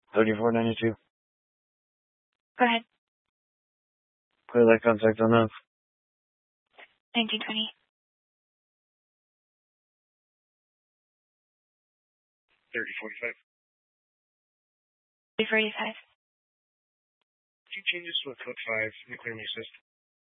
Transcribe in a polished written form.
3492. Go ahead. Clear light contact on that. 1920. 3045. 345. Could you change this to a code 5 nuclear assist?